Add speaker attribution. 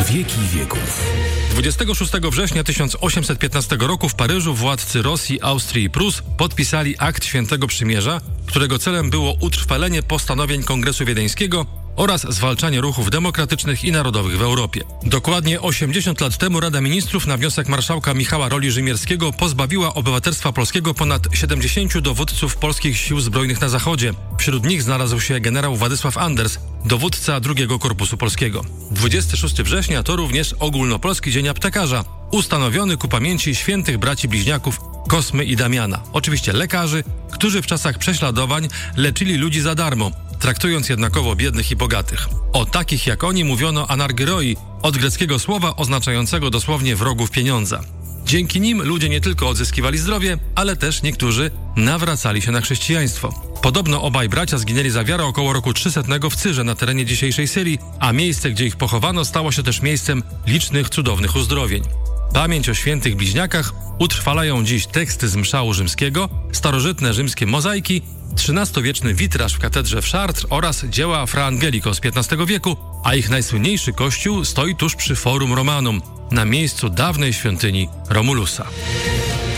Speaker 1: wieki wieków.
Speaker 2: 26 września 1815 roku w Paryżu władcy Rosji, Austrii i Prus podpisali akt Świętego Przymierza, którego celem było utrwalenie postanowień Kongresu Wiedeńskiego oraz zwalczanie ruchów demokratycznych i narodowych w Europie. Dokładnie 80 lat temu Rada Ministrów na wniosek marszałka Michała Roli-Rzymierskiego pozbawiła obywatelstwa polskiego ponad 70 dowódców polskich sił zbrojnych na Zachodzie. Wśród nich znalazł się generał Władysław Anders, dowódca II Korpusu Polskiego. 26 września to również Ogólnopolski Dzień Aptekarza, ustanowiony ku pamięci świętych braci bliźniaków Kosmy i Damiana. Oczywiście lekarzy, którzy w czasach prześladowań leczyli ludzi za darmo, traktując jednakowo biednych i bogatych. O takich jak oni mówiono anargyroi, od greckiego słowa oznaczającego dosłownie wrogów pieniądza. Dzięki nim ludzie nie tylko odzyskiwali zdrowie, ale też niektórzy nawracali się na chrześcijaństwo. Podobno obaj bracia zginęli za wiarę około roku 300 w Cyrze na terenie dzisiejszej Syrii, a miejsce, gdzie ich pochowano, stało się też miejscem licznych cudownych uzdrowień. Pamięć o świętych bliźniakach utrwalają dziś teksty z mszału rzymskiego, starożytne rzymskie mozaiki, XIII-wieczny witraż w katedrze w Chartres oraz dzieła Fra Angelico z XV wieku, a ich najsłynniejszy kościół stoi tuż przy Forum Romanum, na miejscu dawnej świątyni Romulusa.